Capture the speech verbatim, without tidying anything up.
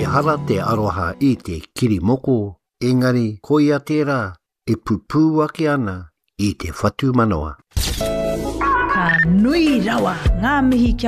hara te aroha I te kiri moko, engari ko ia tērā e pupu ake ana I te whatu manoa. Ka nui rawa ngā mihi kia